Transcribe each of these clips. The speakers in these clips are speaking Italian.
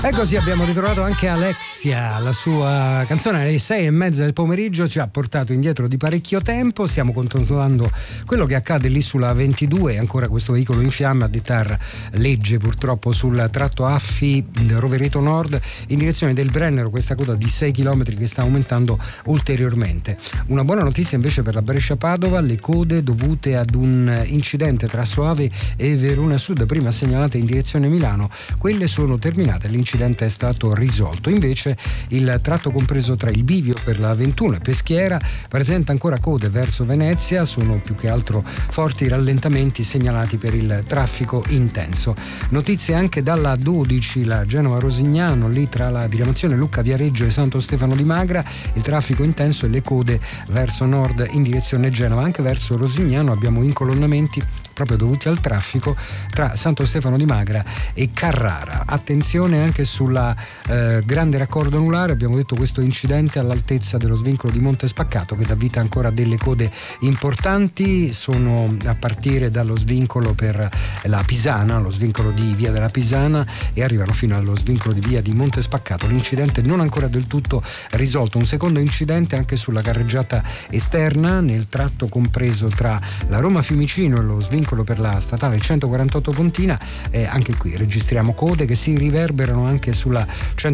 E così abbiamo ritrovato anche Alexia, la sua canzone alle 6:30 del pomeriggio ci ha portato indietro di parecchio tempo. Stiamo controllando quello che accade lì sulla 22, ancora questo veicolo in fiamme a dettar legge purtroppo sul tratto Affi Rovereto Nord in direzione del Brennero, questa coda di 6 km che sta aumentando ulteriormente. Una buona notizia invece per la Brescia-Padova: le code dovute ad un incidente tra Soave e Verona Sud, prima segnalate in direzione Milano, quelle sono terminate. L'incidente è stato risolto. Invece il tratto compreso tra il bivio per la 21 e Peschiera presenta ancora code verso Venezia, sono più che altro forti rallentamenti segnalati per il traffico intenso. Notizie anche dalla 12, la Genova-Rosignano, lì tra la diramazione Lucca Viareggio e Santo Stefano di Magra, il traffico intenso e le code verso nord in direzione Genova. Anche verso Rosignano abbiamo incolonnamenti proprio dovuti al traffico tra Santo Stefano di Magra e Carrara. Attenzione anche sulla grande raccordo anulare, abbiamo detto questo incidente all'altezza dello svincolo di Monte Spaccato che dà vita ancora a delle code importanti, sono a partire dallo svincolo per la Pisana, lo svincolo di via della Pisana, e arrivano fino allo svincolo di via di Monte Spaccato. L'incidente non ancora del tutto risolto. Un secondo incidente anche sulla carreggiata esterna nel tratto compreso tra la Roma Fiumicino e lo svincolo per la statale 148 Pontina, anche qui registriamo code che si riverberano anche sulla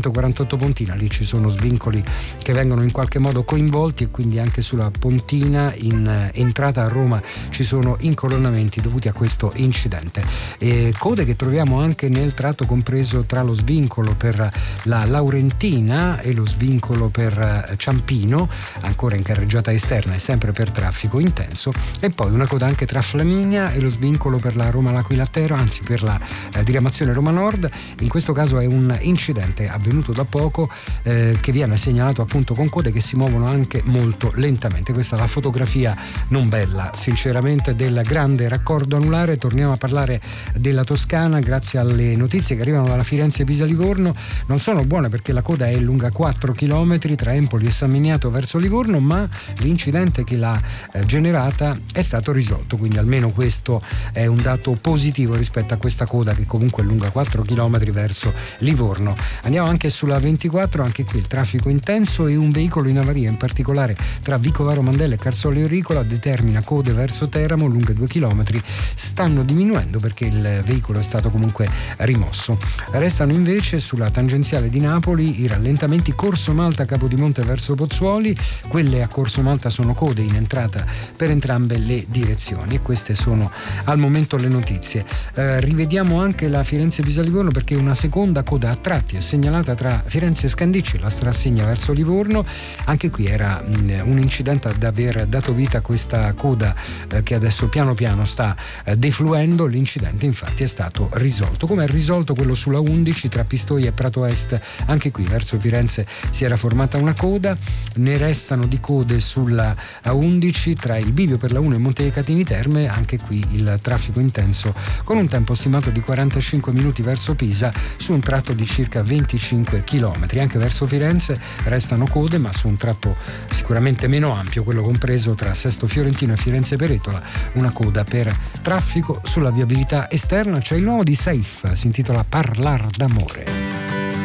148 Pontina, lì ci sono svincoli che vengono in qualche modo coinvolti e quindi anche sulla Pontina in entrata a Roma ci sono incolonnamenti dovuti a questo incidente. Code che troviamo anche nel tratto compreso tra lo svincolo per la Laurentina e lo svincolo per Ciampino, ancora in carreggiata esterna e sempre per traffico intenso, e poi una coda anche tra Flaminia e lo svincolo per la Roma-L'Aquilatero, anzi per la diramazione Roma Nord. In questo caso è un incidente avvenuto da poco che viene segnalato appunto con code che si muovono anche molto lentamente. Questa è la fotografia non bella sinceramente del grande raccordo anulare. Torniamo a parlare della Toscana grazie alle notizie che arrivano dalla Firenze-Pisa-Livorno. Non sono buone perché la coda è lunga 4 km tra Empoli e San Miniato verso Livorno, ma l'incidente che l'ha generata è stato risolto, quindi almeno questo è un dato positivo rispetto a questa coda che comunque è lunga 4 km verso Livorno. Andiamo anche sulla 24, anche qui il traffico intenso e un veicolo in avaria, in particolare tra Vicovaro Mandela e Carsolo Euricola, determina code verso Teramo lunghe 2 km, stanno diminuendo perché il veicolo è stato comunque rimosso. Restano invece sulla tangenziale di Napoli i rallentamenti Corso Malta Capodimonte verso Pozzuoli, quelle a Corso Malta sono code in entrata per entrambe le direzioni e queste sono al momento le notizie. Rivediamo anche la Firenze-Pisa-Livorno perché una seconda coda a tratti è segnalata tra Firenze e Scandicci, la Strassegna verso Livorno. Anche qui era un incidente ad aver dato vita a questa coda che adesso piano piano sta defluendo. L'incidente infatti è stato risolto, come è risolto quello sulla 11 tra Pistoia e Prato Est. Anche qui verso Firenze si era formata una coda, ne restano di code sulla 11 tra il bivio per la 1 e Monte dei Catini Terme. Anche qui il traffico intenso con un tempo stimato di 45 minuti verso Pisa su un tratto di circa 25 km. Anche verso Firenze restano code, ma su un tratto sicuramente meno ampio, quello compreso tra Sesto Fiorentino e Firenze Peretola, una coda per traffico sulla viabilità esterna. C'è il nuovo di Saif, si intitola Parlar d'amore.